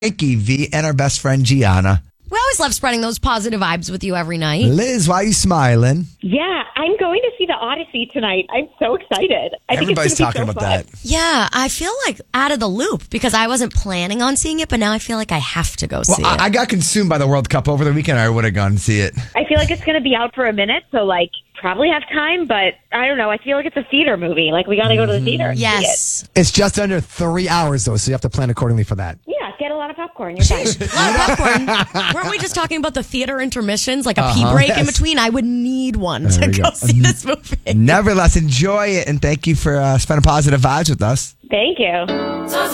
Frankie V and our best friend Gianna. We always love spreading those positive vibes with you every night. Liz, why are you smiling? Yeah, I'm going to see the Odyssey tonight. I'm so excited. Everybody's talking about that. Yeah, I feel like out of the loop because I wasn't planning on seeing it, but now I feel like I have to go see it. I got consumed by the World Cup over the weekend. I would have gone and see it. I feel like it's going to be out for a minute, so probably have time, but I don't know. I feel like it's a theater movie. We got to go to the theater and see Yes. It's just under 3 hours, though, so you have to plan accordingly for that. it. Yeah, get a lot of popcorn. You're fine. A lot of popcorn. Weren't we just talking about the theater intermissions, like a pee break in between? I would need one to go see this movie. Nevertheless, enjoy it, and thank you for spending positive vibes with us. Thank you.